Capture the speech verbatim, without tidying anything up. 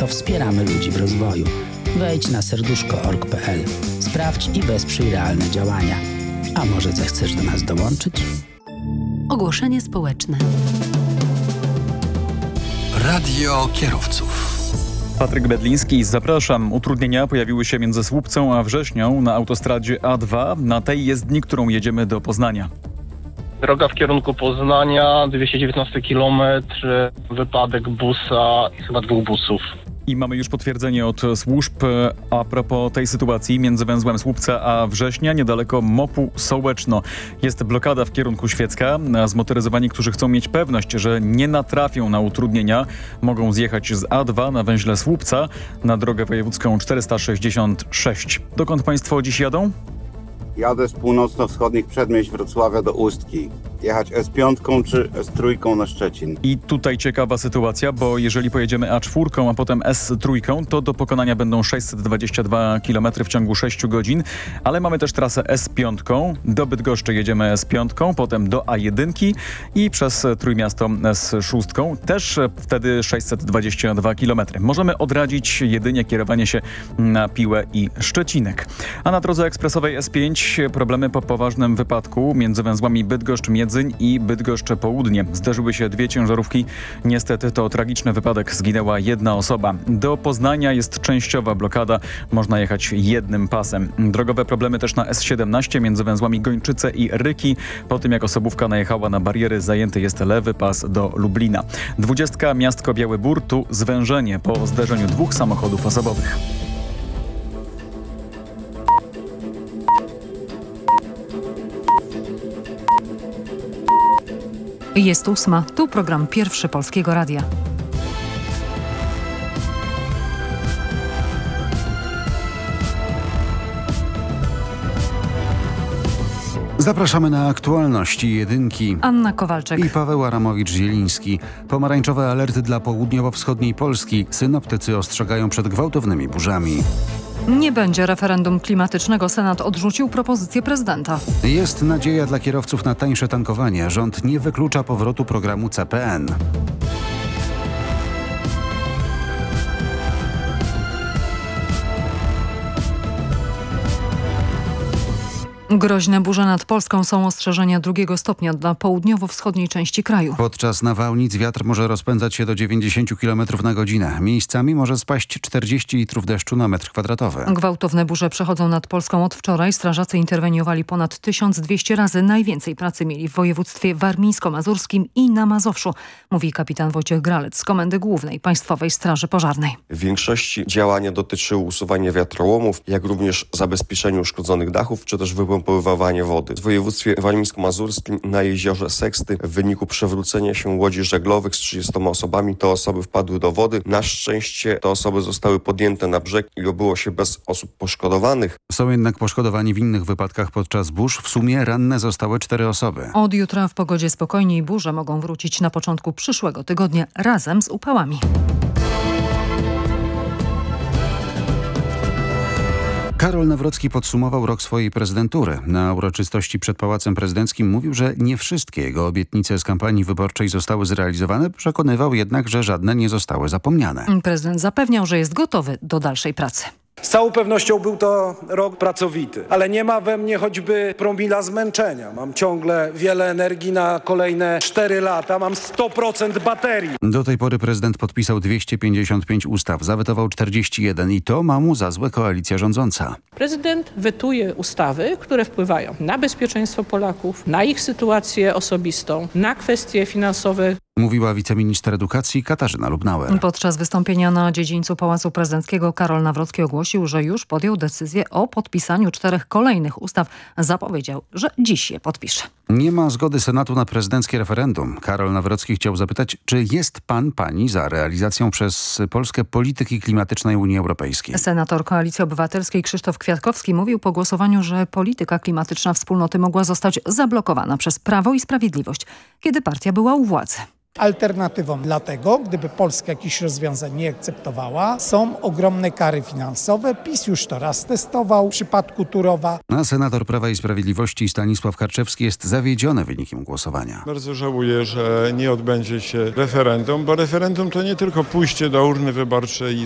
to wspieramy ludzi w rozwoju. Wejdź na serduszko kropka org kropka pe el. Sprawdź i wesprzyj realne działania. A może zechcesz do nas dołączyć? Ogłoszenie społeczne. Radio kierowców. Patryk Bedliński, zapraszam. Utrudnienia pojawiły się między Słupcą a Wrześnią na autostradzie A dwa, na tej jezdni, którą jedziemy do Poznania. Droga w kierunku Poznania, dwieście dziewiętnasty kilometr, wypadek busa i chyba dwóch busów. I mamy już potwierdzenie od służb a propos tej sytuacji między węzłem Słupca a Września, niedaleko mopu Sołeczno. Jest blokada w kierunku Świecka. Zmotoryzowani, którzy chcą mieć pewność, że nie natrafią na utrudnienia, mogą zjechać z A dwa na węźle Słupca na drogę wojewódzką czterysta sześćdziesiąt sześć. Dokąd państwo dziś jadą? Jadę z północno-wschodnich przedmieść Wrocławia do Ustki. Jechać S pięć czy S trzy na Szczecin. I tutaj ciekawa sytuacja, bo jeżeli pojedziemy A cztery, a potem S trzy, to do pokonania będą sześćset dwadzieścia dwa kilometry w ciągu sześciu godzin. Ale mamy też trasę S pięć. Do Bydgoszczy jedziemy S pięć, potem do A jeden i przez Trójmiasto S sześć. Też wtedy sześćset dwadzieścia dwa kilometry. Możemy odradzić jedynie kierowanie się na Piłę i Szczecinek. A na drodze ekspresowej S pięć problemy po poważnym wypadku między węzłami Bydgoszcz-Miedzyń i Bydgoszcz-Południe. Zderzyły się dwie ciężarówki. Niestety to tragiczny wypadek. Zginęła jedna osoba. Do Poznania jest częściowa blokada. Można jechać jednym pasem. Drogowe problemy też na S siedemnaście między węzłami Gończyce i Ryki. Po tym jak osobówka najechała na bariery, zajęty jest lewy pas do Lublina. dwudziestka Miastko Biały Bór, tu zwężenie po zderzeniu dwóch samochodów osobowych. Jest ósma. Tu program Pierwszy Polskiego Radia. Zapraszamy na aktualności jedynki. Anna Kowalczyk I Paweł Aramowicz-Zieliński. Pomarańczowe alerty dla południowo-wschodniej Polski. Synoptycy ostrzegają przed gwałtownymi burzami. Nie będzie referendum klimatycznego. Senat odrzucił propozycję prezydenta. Jest nadzieja dla kierowców na tańsze tankowanie. Rząd nie wyklucza powrotu programu C P N. Groźne burze nad Polską są ostrzeżenia drugiego stopnia dla południowo-wschodniej części kraju. Podczas nawałnic wiatr może rozpędzać się do dziewięćdziesiąt kilometrów na godzinę. Miejscami może spaść czterdzieści litrów deszczu na metr kwadratowy. Gwałtowne burze przechodzą nad Polską od wczoraj. Strażacy interweniowali ponad tysiąc dwieście razy. Najwięcej pracy mieli w województwie warmińsko-mazurskim i na Mazowszu, mówi kapitan Wojciech Gralec z Komendy Głównej Państwowej Straży Pożarnej. W większości działania dotyczyły usuwania wiatrołomów, jak również zabezpieczenia uszkodzonych dachów, czy też wypompowywanie wody. W województwie warmińsko-mazurskim na jeziorze Seksty w wyniku przewrócenia się łodzi żeglowych z trzydziestoma osobami te osoby wpadły do wody. Na szczęście te osoby zostały podjęte na brzeg i obyło się bez osób poszkodowanych. Są jednak poszkodowani w innych wypadkach podczas burz. W sumie ranne zostały cztery osoby. Od jutra w pogodzie spokojniej burze mogą wrócić na początku przyszłego tygodnia razem z upałami. Karol Nawrocki podsumował rok swojej prezydentury. Na uroczystości przed Pałacem Prezydenckim mówił, że nie wszystkie jego obietnice z kampanii wyborczej zostały zrealizowane. Przekonywał jednak, że żadne nie zostały zapomniane. Prezydent zapewniał, że jest gotowy do dalszej pracy. Z całą pewnością był to rok pracowity, ale nie ma we mnie choćby promila zmęczenia. Mam ciągle wiele energii na kolejne cztery lata, mam sto procent baterii. Do tej pory prezydent podpisał dwieście pięćdziesiąt pięć ustaw, zawetował czterdzieści jeden i to ma mu za złe koalicja rządząca. Prezydent wetuje ustawy, które wpływają na bezpieczeństwo Polaków, na ich sytuację osobistą, na kwestie finansowe. Mówiła wiceminister edukacji Katarzyna Lubnauer. Podczas wystąpienia na dziedzińcu Pałacu Prezydenckiego Karol Nawrocki ogłosił, że już podjął decyzję o podpisaniu czterech kolejnych ustaw. Zapowiedział, że dziś je podpisze. Nie ma zgody Senatu na prezydenckie referendum. Karol Nawrocki chciał zapytać, czy jest pan, pani za realizacją przez Polskę polityki klimatycznej Unii Europejskiej. Senator Koalicji Obywatelskiej Krzysztof Kwiatkowski mówił po głosowaniu, że polityka klimatyczna wspólnoty mogła zostać zablokowana przez Prawo i Sprawiedliwość, kiedy partia była u władzy. Alternatywą dlatego, gdyby Polska jakichś rozwiązań nie akceptowała, są ogromne kary finansowe. PiS już to raz testował w przypadku Turowa. A senator Prawa i Sprawiedliwości Stanisław Karczewski jest zawiedziony wynikiem głosowania. Bardzo żałuję, że nie odbędzie się referendum, bo referendum to nie tylko pójście do urny wyborczej i